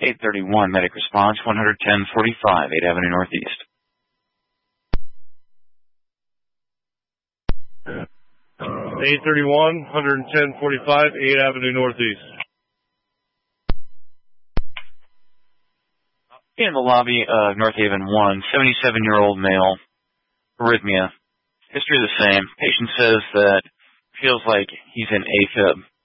831, medic response, 11045, 8th Avenue Northeast. 831, 11045, 8th Avenue Northeast. In the lobby of North Haven 1, 77-year-old male, arrhythmia. History the same. Patient says that feels like he's in AFib.